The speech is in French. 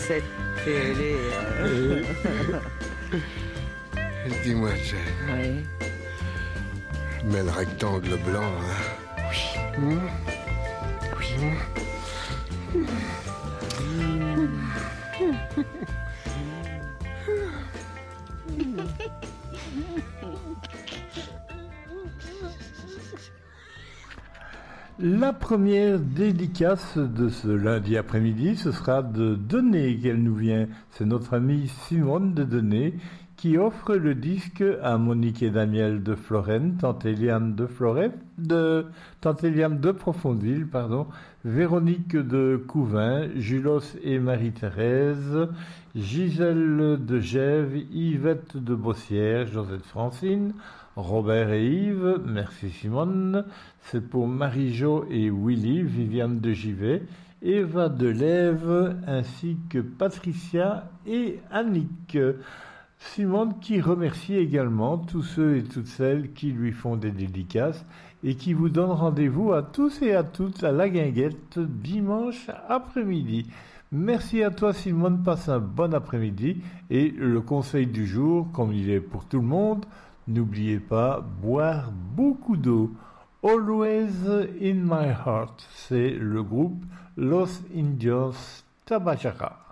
cette télé. Dis-moi, Jane. Oui. Mais le rectangle blanc, hein? Oui. Oui. La première dédicace de ce lundi après-midi, ce sera de Denay qu'elle nous vient. C'est notre amie Simone de Denay qui offre le disque à Monique et Daniel de Florenne, Tante Eliane de Profondeville, Véronique de Couvin, Julos et Marie-Thérèse, Gisèle de Gèves, Yvette de Bossière, Josette Francine, Robert et Yves, merci Simone, c'est pour Marie-Jo et Willy, Viviane de Givet, Eva de Lève, ainsi que Patricia et Annick. Simone qui remercie également tous ceux et toutes celles qui lui font des dédicaces et qui vous donne rendez-vous à tous et à toutes à la Guinguette dimanche après-midi. Merci à toi Simone, passe un bon après-midi et le conseil du jour, comme il est pour tout le monde, n'oubliez pas, boire beaucoup d'eau. Always in my heart, c'est le groupe Los Indios Tabajara.